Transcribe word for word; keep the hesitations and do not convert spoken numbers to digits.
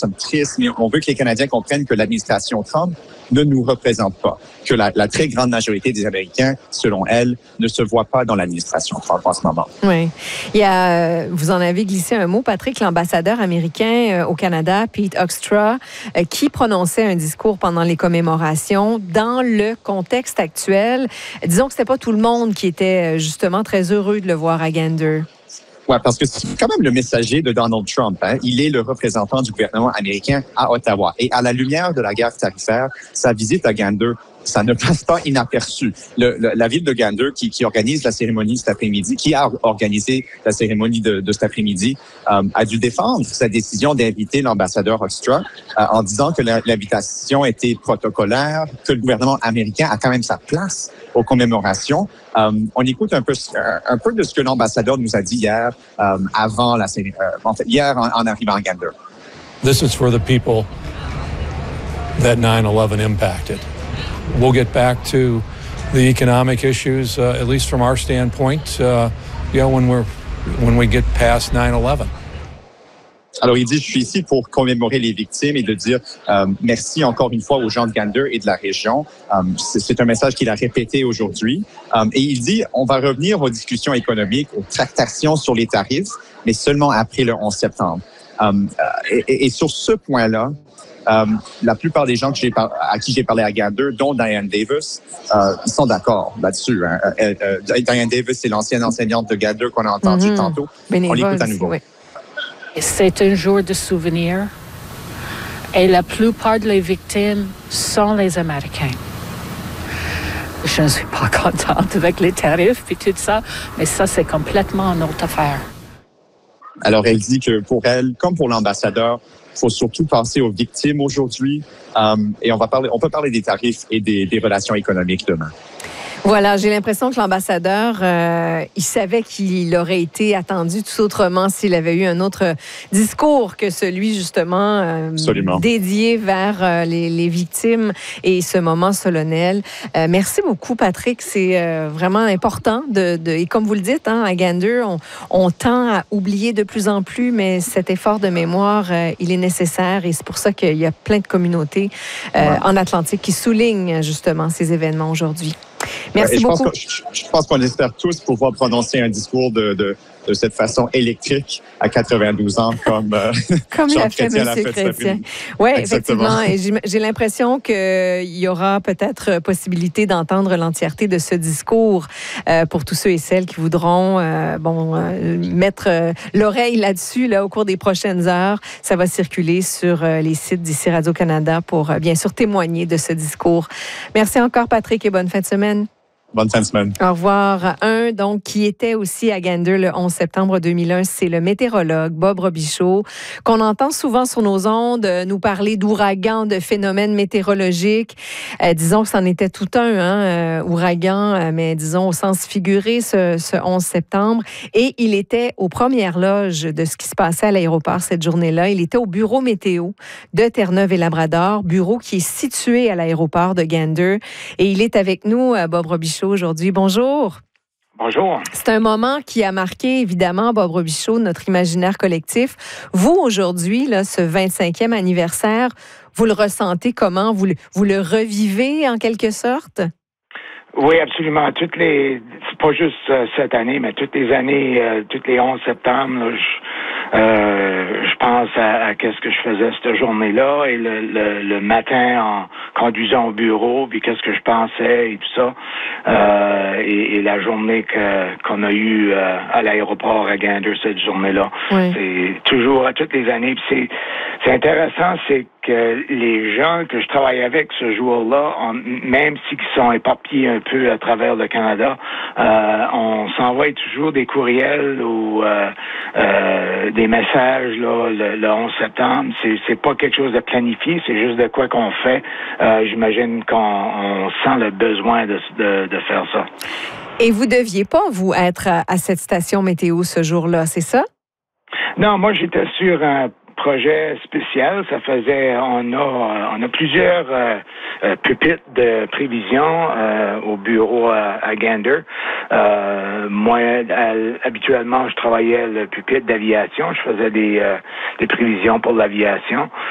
sommes tristes, mais on veut que les Canadiens comprennent que l'administration Trump ne nous représente pas, que la, la très grande majorité des Américains, selon elle, ne se voient pas dans l'administration Trump en ce moment. Oui. Il y a, vous en avez glissé un mot, Patrick, l'ambassadeur américain au Canada, Pete Hoekstra, qui prononçait un discours pendant les commémorations dans le contexte actuel. Disons que c'était pas tout le monde qui était justement très heureux de le voir à Gander. Oui, parce que c'est quand même le messager de Donald Trump. Hein? Il est le représentant du gouvernement américain à Ottawa. Et à la lumière de la guerre tarifaire, sa visite à Gander, ça ne passe pas inaperçu. Le, le, la ville de Gander, qui, qui organise la cérémonie cet après-midi, qui a organisé la cérémonie de, de cet après-midi, euh, a dû défendre sa décision d'inviter l'ambassadeur Hoekstra euh, en disant que la, l'invitation était protocolaire, que le gouvernement américain a quand même sa place aux commémorations. Euh, on écoute un peu, un peu de ce que l'ambassadeur nous a dit hier, euh, avant la cérémonie, euh, en fait, hier en, en arrivant à Gander. This is for the people that nine eleven impacted. We'll get back to the economic issues, uh, at least from our standpoint, uh, you know, when we're when we get past nine eleven. Alors, il dit, je suis ici pour commémorer les victimes et de dire euh, merci encore une fois aux gens de Gander et de la région. Euh, c'est, c'est un message qu'il a répété aujourd'hui. Euh, et il dit, on va revenir aux discussions économiques, aux tractations sur les tarifs, mais seulement après le onze septembre. Euh, et, et sur ce point-là, euh, la plupart des gens que j'ai par- à qui j'ai parlé à Gander, dont Diane Davis, euh, ils sont d'accord là-dessus. Hein. Euh, euh, Diane Davis, c'est l'ancienne enseignante de Gander qu'on a entendue mm-hmm. tantôt. Bénévole, on l'écoute à nouveau. Oui. C'est un jour de souvenir et la plupart des victimes sont les Américains. Je ne suis pas contente avec les tarifs et tout ça, mais ça, c'est complètement une autre affaire. Alors, elle dit que pour elle, comme pour l'ambassadeur, il faut surtout penser aux victimes aujourd'hui euh, et on va parler, on peut parler des tarifs et des, des relations économiques demain. Voilà, j'ai l'impression que l'ambassadeur, euh, il savait qu'il aurait été attendu tout autrement s'il avait eu un autre discours que celui justement euh, dédié vers euh, les, les victimes et ce moment solennel. Euh, merci beaucoup, Patrick. C'est euh, vraiment important de, de et comme vous le dites, hein, à Gander, on, on tend à oublier de plus en plus, mais cet effort de mémoire, euh, il est nécessaire et c'est pour ça qu'il y a plein de communautés euh, ouais. en Atlantique qui soulignent justement ces événements aujourd'hui. Merci je beaucoup. Pense je, je pense qu'on espère tous pouvoir prononcer un discours de, de, de cette façon électrique à quatre-vingt-douze ans, comme, euh, comme l'a fait M. Chrétien. Oui, effectivement. Et j'ai, j'ai l'impression qu'il y aura peut-être possibilité d'entendre l'entièreté de ce discours euh, pour tous ceux et celles qui voudront euh, bon, euh, mettre euh, l'oreille là-dessus là, au cours des prochaines heures. Ça va circuler sur euh, les sites d'ici Radio-Canada pour euh, bien sûr témoigner de ce discours. Merci encore, Patrick, et bonne fin de semaine. Bonne fin de semaine. Au revoir. Un, donc, qui était aussi à Gander le onze septembre deux mille un, c'est le météorologue Bob Robichaud, qu'on entend souvent sur nos ondes nous parler d'ouragans, de phénomènes météorologiques. Euh, disons que c'en était tout un, hein, euh, ouragan, euh, mais disons au sens figuré, ce, ce onze septembre. Et il était aux premières loges de ce qui se passait à l'aéroport cette journée-là. Il était au bureau météo de Terre-Neuve et Labrador, bureau qui est situé à l'aéroport de Gander. Et il est avec nous, euh, Bob Robichaud, aujourd'hui. Bonjour. Bonjour. C'est un moment qui a marqué, évidemment, Bob Robichaud, notre imaginaire collectif. Vous, aujourd'hui, là, ce vingt-cinquième anniversaire, vous le ressentez comment? Vous le, vous le revivez, en quelque sorte? Oui, absolument. Toutes les, c'est pas juste euh, cette année, mais toutes les années, euh, toutes les onze septembre, là, je, euh, je pense à, à qu'est-ce que je faisais cette journée-là et le, le, le matin en conduisant au bureau, puis qu'est-ce que je pensais et tout ça, euh, et, et la journée que qu'on a eue euh, à l'aéroport à Gander cette journée-là. Oui. C'est toujours à toutes les années. Puis c'est c'est intéressant, c'est que les gens que je travaille avec ce jour-là, on, même s'ils sont éparpillés un peu à travers le Canada, euh, on s'envoie toujours des courriels ou euh, euh, des messages là, le, le onze septembre. C'est, c'est pas quelque chose de planifié, c'est juste de quoi qu'on fait. Euh, j'imagine qu'on on sent le besoin de, de, de faire ça. Et vous deviez pas, vous, être à, à cette station météo ce jour-là, c'est ça? Non, moi, j'étais sur un projet spécial. Ça faisait, on a, on a plusieurs euh, euh, pupitres de prévision euh, au bureau à, à Gander. Euh, moi, à, habituellement, je travaillais le pupitre d'aviation. Je faisais des, euh, des prévisions pour l'aviation.